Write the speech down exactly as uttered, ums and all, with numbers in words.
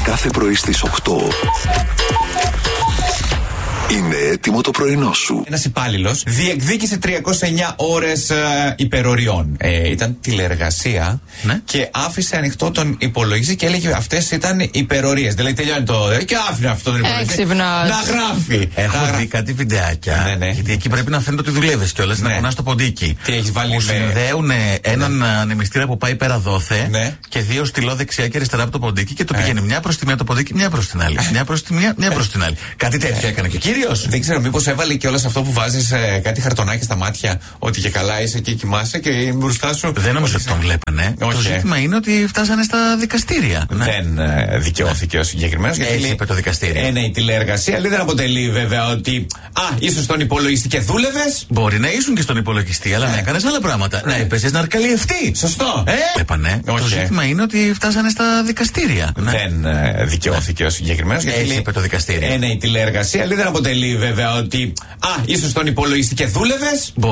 Κάθε πρωί στις οκτώ. Είναι έτοιμο το πρωινό σου. Ένας υπάλληλος διεκδίκησε τριακόσιες εννιά ώρες ε, υπεροριών. Ε, ήταν τηλεεργασία, ναι, και άφησε ανοιχτό τον υπολογιστή και έλεγε αυτές ήταν υπερορίες. Δηλαδή τελειώνει το. Και άφηνε αυτό τον υπολογιστή Έξυπνος. να γράφει. Έχω να δει κάτι βιντεάκια. Ναι, ναι. Γιατί εκεί πρέπει να φαίνεται ότι δουλεύει κιόλας, ναι, να κουνάς το ποντίκι. Τι έχεις βάλει που με... συνδέουν έναν ναι. ανεμιστήρα που πάει πέρα δόθε, ναι, και δύο στυλό δεξιά και αριστερά από το ποντίκι και το ναι. πηγαίνει μια προς τη μία το ποντίκι, μια προς την άλλη. Μια προς τη μία, μια προς την άλλη. Κάτι τέτοιο έκανε και ο κύριος. Δεν ξέρω, μήπως έβαλε και όλο αυτό που βάζεις ε, κάτι χαρτονάκι στα μάτια, ότι και καλά είσαι και κοιμάσαι και μπροστά σου. Δεν νομίζω ότι τον βλέπανε. Όχι. Το ζήτημα είναι ότι φτάσανε στα δικαστήρια. Δεν ε, δικαιώθηκε ο συγκεκριμένος. Έτσι είπε το δικαστήριο. Ε, ναι, η τηλεεργασία λέει δεν αποτελεί βέβαια ότι. Α, ήσουν στον υπολογιστή και δούλευες. Μπορεί να ήσουν και στον υπολογιστή, αλλά ε. να έκανες άλλα πράγματα. Ε. Να έπαιζες να αρκαλιευτεί. Σωστό. Ε, Έπανε. Το ζήτημα είναι ότι φτάσανε στα δικαστήρια. Δεν ε, δικαιώθηκε ναι. ο συγκεκριμένος. Έτσι λέει, είπε το δικαστήριο. Ε, ναι, η τηλεεργασία λέει δεν αποτελεί βέβαια ότι. Α, ήσουν στον υπολογιστή και δούλευες.